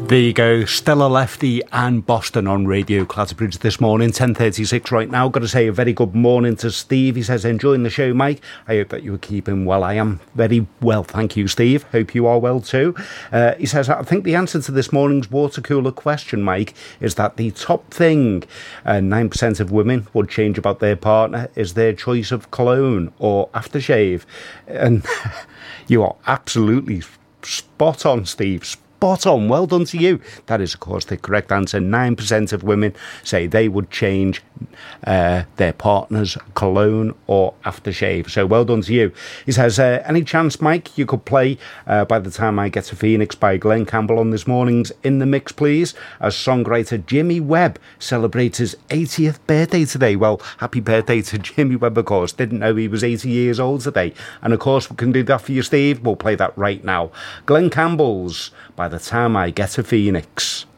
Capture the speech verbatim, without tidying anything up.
There you go, Stella Lefty and Boston on Radio Clatterbridge this morning, ten thirty-six right now. Got to say a very good morning to Steve. He says, enjoying the show, Mike. I hope that you are keeping well. I am very well, thank you, Steve. Hope you are well too. Uh, he says, I think the answer to this morning's water cooler question, Mike, is that the top thing uh, nine percent of women would change about their partner is their choice of cologne or aftershave. And you are absolutely spot on, Steve. Spot on. Well done to you. That is, of course, the correct answer. nine percent of women say they would change uh, their partner's cologne or aftershave. So well done to you. He says, uh, any chance, Mike, you could play uh, By the Time I Get to Phoenix by Glenn Campbell on this morning's In the Mix, please, as songwriter Jimmy Webb celebrates his eightieth birthday today. Well, happy birthday to Jimmy Webb, of course. Didn't know he was eighty years old today. And, of course, we can do that for you, Steve. We'll play that right now. Glenn Campbell's By the Time I Get to Phoenix.